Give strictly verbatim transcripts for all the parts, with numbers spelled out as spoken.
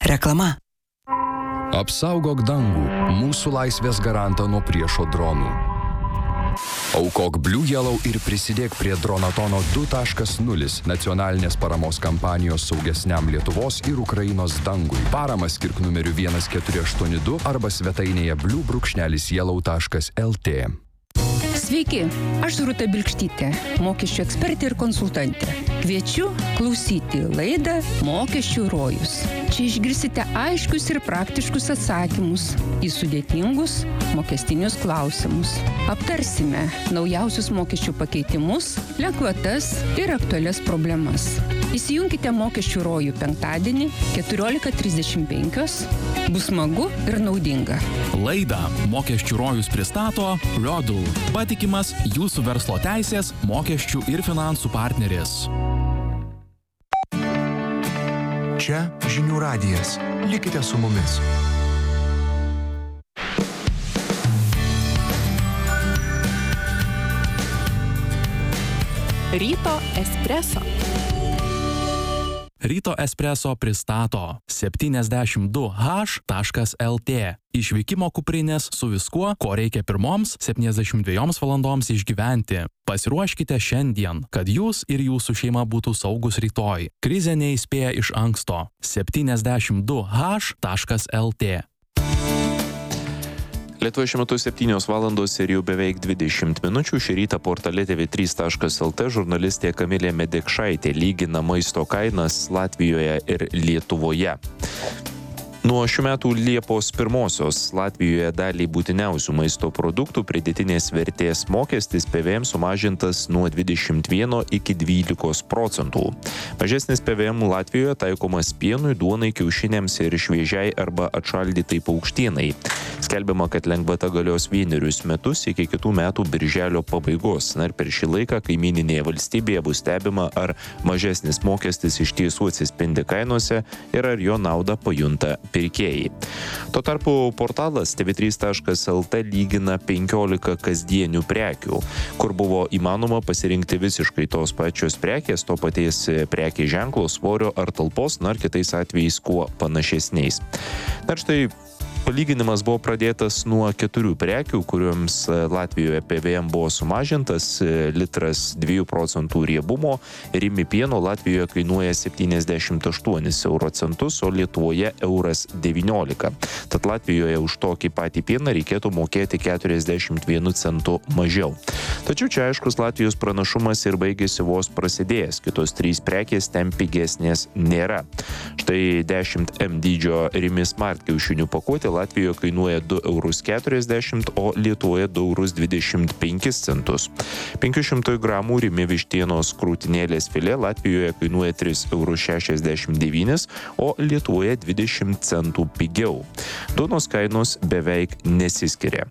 Reklama. Apsaugok dangų, mūsų laisvės garantą nuo priešo dronų. Aukok Blue Yellow ir prisidėk prie Dronatono du taškas nulis nacionalinės paramos kampanijos saugesniam Lietuvos ir Ukrainos dangui. Paramą skirk numeriu vienas keturi aštuoni du arba svetainėje blue brūkšnelis yellow taškas lt. Sveiki, aš Rūta Bilkštytė, mokesčių ekspertė ir konsultantė. Kviečiu klausyti laidą Mokesčių rojus. Čia išgirsite aiškius ir praktiškus atsakymus į sudėtingus mokestinius klausimus. Aptarsime naujausius mokesčių pakeitimus, lengvatas ir aktualias problemas. Įsijunkite Mokesčių rojų penktadienį keturiolika trisdešimt penkios. Bus smagu ir naudinga. Laidą Mokesčių rojus pristato Rodul, patikimas jūsų verslo teisės, mokesčių ir finansų partneris. Čia Žinių radijas. Likite su mumis. Ryto espreso. Ryto espreso pristato septyniasdešimt du h taškas lt. Išvykimo kuprinės su viskuo, ko reikia pirmoms septyniasdešimt dviejoms valandoms išgyventi. Pasiruoškite šiandien, kad jūs ir jūsų šeima būtų saugus rytoj. Krizė neįspėja iš anksto. septyniasdešimt du h taškas lt. Lietuvoje šiuo metu septynios valandos ir jau beveik dvidešimt minučių. Šį rytą portale T V trys taškas lt žurnalistė Kamilė Medekšaitė lygina maisto kainas Latvijoje ir Lietuvoje. Nuo šių metų Liepos pirmosios Latvijoje daliai būtiniausių maisto produktų pridėtinės vertės mokestis P V M sumažintas nuo dvidešimt vieno iki dvylikos procentų. Mažesnis P V M Latvijoje taikomas pienui, duonai, kiaušiniams ir šviežiai arba atšaldytai paukštienai. Skelbiama, kad lengvata galios vienerius metus iki kitų metų birželio pabaigos. Na ir per šį laiką kaimyninėje valstybėje bus stebima, ar mažesnis mokestis iš tiesų atsispindi kainose ir ar jo naudą pajunta pirkėjai. Tuo tarpu portalas T V trys taškas lt lygina penkiolika kasdienių prekių, kur buvo įmanoma pasirinkti visiškai tos pačios prekės, to paties prekės ženklo, svorio ar talpos, na ir kitais atvejais kuo panašesniais. Na ir štai palyginimas buvo pradėtas nuo keturių prekių, kuriuoms Latvijoje P V M buvo sumažintas. Litras dviejų procentų riebumo Rimi pieno Latvijoje kainuoja septyniasdešimt aštuonis euro centus, o Lietuvoje euras devyniolika. Tad Latvijoje už tokį patį pieną reikėtų mokėti keturiasdešimt vienu centu mažiau. Tačiau čia aiškus Latvijos pranašumas ir baigėsi vos prasidėjęs. Kitos trys prekės ten pigesnės nėra. Štai dešimt em dydžio Rimi Smart kiaušinių pakuotė Latvijoje kainuoja du eurus keturiasdešimt, o Lietuvoje du eurus dvidešimt penkis centus. penkių šimtų gramų Rimi vištienos krūtinėlės filė Latvijoje kainuoja tris eurus šešiasdešimt devynis, o Lietuvoje dvidešimt centų pigiau. Duonos kainos beveik nesiskiria.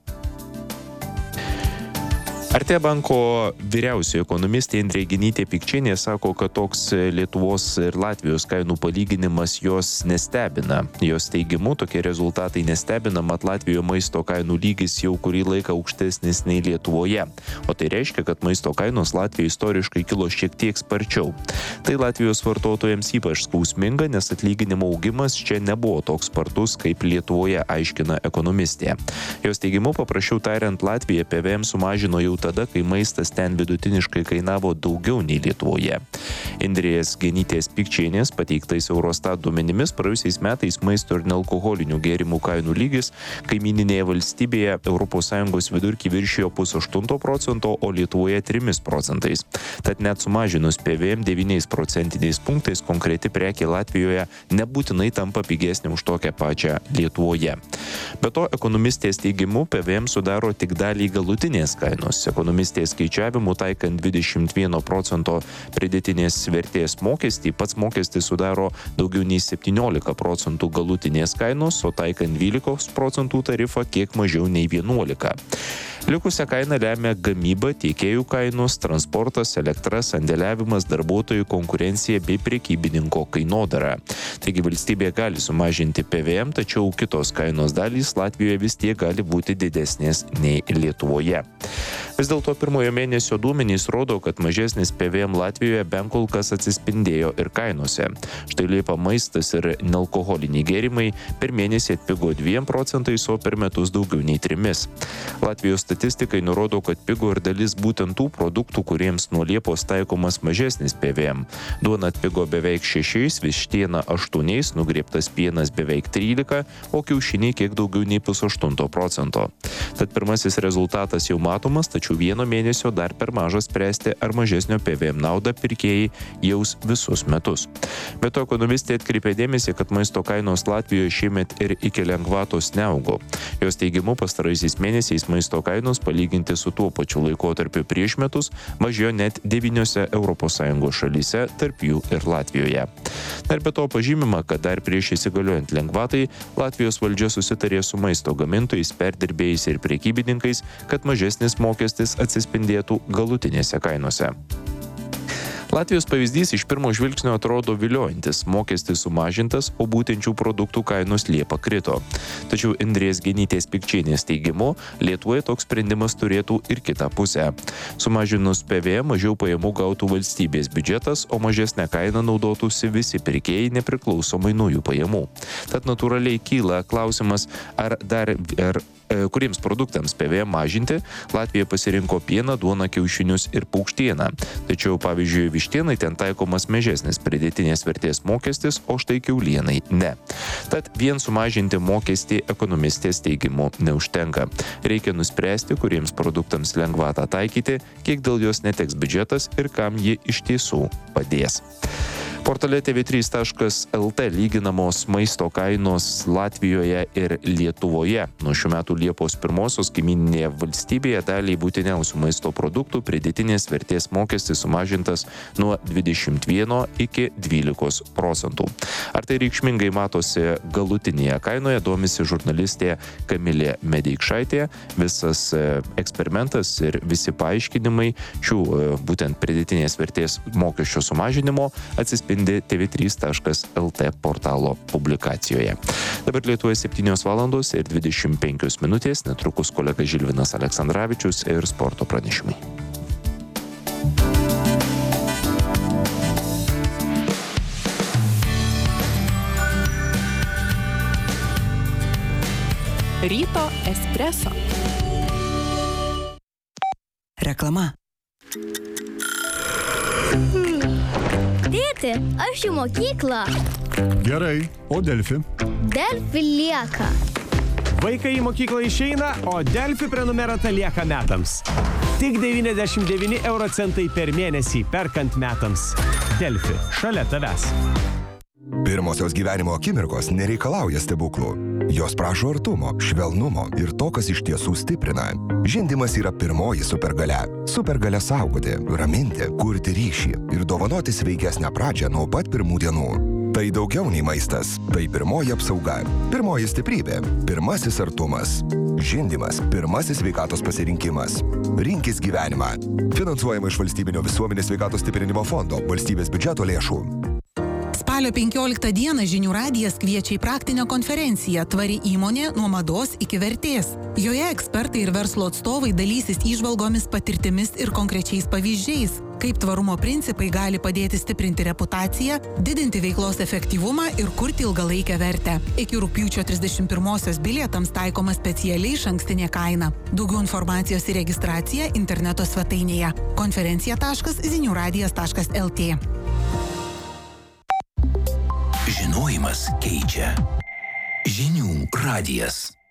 Artea banko vyriausioji ekonomistė Indrė Genytė Pikčienė sako, kad toks Lietuvos ir Latvijos kainų palyginimas jos nestebina. Jos teigimu, tokie rezultatai nestebina, mat Latvijoje maisto kainų lygis jau kurį laiką aukštesnis nei Lietuvoje. O tai reiškia, kad maisto kainos Latvijoje istoriškai kilo šiek tiek sparčiau. Tai Latvijos vartotojams ypač skausminga, nes atlyginimo augimas čia nebuvo toks spartus kaip Lietuvoje, aiškina ekonomistė. Jos teigimu, paprasčiau tariant, Latvija P V M sumažino jau tada, kai maistas ten vidutiniškai kainavo daugiau nei Lietuvoje. Indrės Genytės Pikčienės pateiktais Eurostat duomenimis praėjusiais metais maisto ir nealkoholinių gėrimų kainų lygis kaimyninėje valstybėje Europos Sąjungos vidurkį viršijo pusaštunto procento, o Lietuvoje trimis procentais. Tad net sumažinus P V M devyniais procentiniais punktais konkreti prekė Latvijoje nebūtinai tampa pigesnė už tokią pačią Lietuvoje. Be to, ekonomistės teigimu P V M sudaro tik dalį galutinės kainos. Ekonomistės skaičiavimu taikant dvidešimt vieno procento pridėtinės vertės mokestį, pats mokestis sudaro daugiau nei septyniolika procentų galutinės kainos, o taikant dvylikos procentų tarifą kiek mažiau nei vienuolika. Likusią kainą lemia gamyba, tiekėjų kainos, transportas, elektra, sandėliavimas, darbuotojų konkurencija bei prekybininko kainodara. Taigi valstybė gali sumažinti P V M, tačiau kitos kainos dalys Latvijoje vis tiek gali būti didesnės nei Lietuvoje. Vis dėlto pirmojo mėnesio duomenys rodo, kad mažesnis P V M Latvijoje bent kol kas atsispindėjo ir kainose. Štai Liepa maistas ir nealkoholiniai gėrimai per mėnesį atpigo dviem procentais, o per metus daugiau nei trimis. Latvijos statistikai nurodo, kad pigo ir dalis būtent tų produktų, kuriems nuo Liepos taikomas mažesnis P V M. Duona atpigo beveik šešiais, vištiena aštuoniais, nugriebtas pienas beveik trylika, o kiaušiniai kiek daugiau nei pusaštunto procento. Tad pirmasis rezultatas jau matomas, tačiau vieno mėnesio dar per mažas spręsti, ar mažesnio P V M naudą pirkėjai jaus visus metus. Be to, ekonomistai atkreipė dėmesį, kad maisto kainos Latvijoje šiemet ir iki lengvatos neaugo. Jos teigimu, pastaraisiais mėnesiais maisto kainos palyginti su tuo pačiu laikotarpiu prieš metus mažėjo net devyniose Europos Sąjungos šalyse, tarp jų ir Latvijoje. Dar be to pažymima, kad dar prieš įsigaliojant lengvatai, Latvijos valdžia susitarė su maisto gamintojais, perdirbėjais ir prekybininkais, kad mažesnis mokestis atsispindėtų galutinėse kainose. Latvijos pavyzdys iš pirmo žvilgsnio atrodo viliojantis, mokestis sumažintas, o būtent šių produktų kainos Liepą krito. Tačiau Indrės Genytės Pikčienės teigimu, Lietuvoje toks sprendimas turėtų ir kitą pusę. Sumažinus P V M mažiau pajamų gautų valstybės biudžetas, o mažesnę kainą naudotųsi visi pirkėjai nepriklausomai nuo jų pajamų. Tad natūraliai kyla klausimas, ar dar ar kuriems produktams P V M mažinti. Latvija pasirinko pieną, duoną, kiaušinius ir paukštieną. Tačiau, pavyzdžiui, vištienai ten taikomas mažesnis pridėtinės vertės mokestis, o štai kiaulienai ne. Tad vien sumažinti mokestį ekonomistės teigimu neužtenka. Reikia nuspręsti, kuriems produktams lengvatą taikyti, kiek dėl jos neteks biudžetas ir kam ji iš tiesų padės. Portale T V trys taškas L T lyginamos maisto kainos Latvijoje ir Lietuvoje. Nuo šių metų Liepos pirmosios kaimyninėje valstybėje daliai būtiniausių maisto produktų pridėtinės vertės mokestis sumažintas nuo dvidešimt vieno iki dvylikos procentų. Ar tai reikšmingai matosi galutinėje kainoje, domisi žurnalistė Kamilė Medeikšaitė. Visas eksperimentas ir visi paaiškinimai šių būtent pridėtinės vertės mokesčio sumažinimo atsispindi T V trys taškas L T portalo publikacijoje. Dabar Lietuvoje septynios valandos ir dvidešimt penkios minutės, netrukus kolega Žilvinas Aleksandravičius ir sporto pranešimai. Ryto espreso. Reklama. Tėti, aš į mokyklą. Gerai, o Delfi? Delfi lieka. Vaikai į mokyklą išeina, o Delfi prenumerata lieka metams. Tik devyniasdešimt devyni euro centai per mėnesį perkant metams. Delfi, šalia tavęs. Pirmosios gyvenimo akimirkos nereikalauja stebuklų. Jos prašo artumo, švelnumo ir to, kas iš tiesų stiprina. Žindymas yra pirmoji supergalia. Supergalia saugoti, raminti, kurti ryšį ir dovanoti sveikesnę pradžią nuo pat pirmų dienų. Tai daugiau nei maistas, tai pirmoji apsauga, pirmoji stiprybė, pirmasis artumas. Žindymas, pirmasis sveikatos pasirinkimas. Rinkis gyvenimą. Finansuojama iš Valstybinio visuomenės sveikatos stiprinimo fondo, valstybės biudžeto lėšų. Spalio penkioliktą dieną Žinių radijas kviečia į praktinę konferenciją Tvari įmonė nuo mados iki vertės. Joje ekspertai ir verslo atstovai dalysis įžvalgomis, patirtimis ir konkrečiais pavyzdžiais, kaip tvarumo principai gali padėti stiprinti reputaciją, didinti veiklos efektyvumą ir kurti ilgalaikę vertę. Iki rugpjūčio trisdešimt pirmosios bilietams taikoma specialiai išankstinė kaina. Daugiau informacijos ir registracija interneto svetainėje konferencija taškas ziniuradijas taškas L T. Žinojimas keičia. Žinių radijas.